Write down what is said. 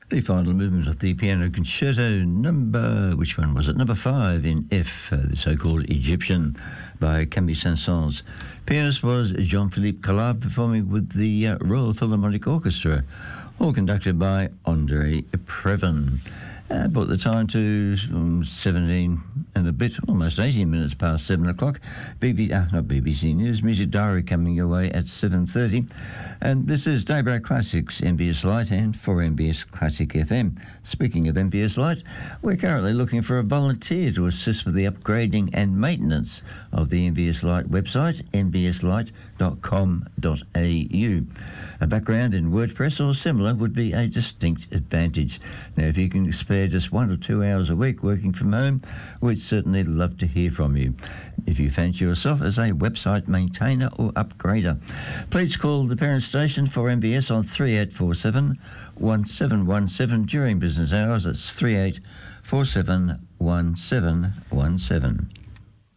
The final movement of the piano concerto which one was it? Number 5 in F, the so-called Egyptian by Camille Saint-Saëns. Pianist was Jean-Philippe Collard, performing with the Royal Philharmonic Orchestra, all conducted by André Previn. Brought the time to 17 and a bit, almost 18 minutes past 7 o'clock. Not BBC News, Music Diary coming your way at 7:30. And this is Daybreak Classics, MBS Lite, and for MBS Classic FM. Speaking of MBS Lite, we're currently looking for a volunteer to assist with the upgrading and maintenance of the MBS Lite website, mbslite.com.au. A background in WordPress or similar would be a distinct advantage. Now, if you can spare just 1 or 2 hours a week working from home, we'd certainly love to hear from you. If you fancy yourself as a website maintainer or upgrader, please call the parent station for MBS on 3847 1717 during business hours. That's 3847 1717.